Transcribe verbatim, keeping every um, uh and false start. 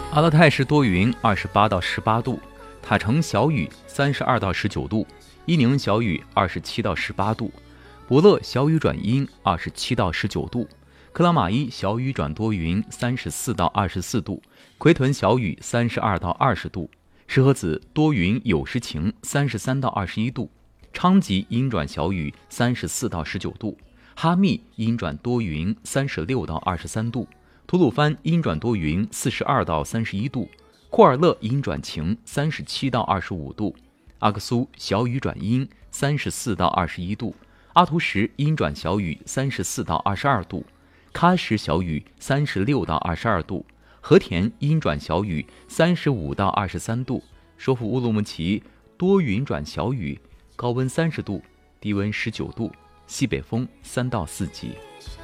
阿勒泰是多云，二十八到十八度；塔城小雨，三十二到十九度；伊宁小雨，二十七到十八度；伯勒小雨转阴，二十七到十九度；克拉玛依小雨转多云，三十四到二十四度；奎屯小雨，三十二到二十度；石河子多云有时晴，三十三到二十一度；昌吉阴转小雨，三十四到十九度；哈密阴转多云，三十六到二十三度；吐鲁番阴转多云，四十二到三十一度；库尔勒阴转晴，三十七到二十五度；阿克苏小雨转阴，三十四到二十一度；阿图什阴转小雨，三十四到二十二度；喀什小雨，三十六到二十二度；和田阴转小雨，三十五到二十三度；首府乌鲁木齐多云转小雨，高温三十度，低温十九度，西北风三到四级。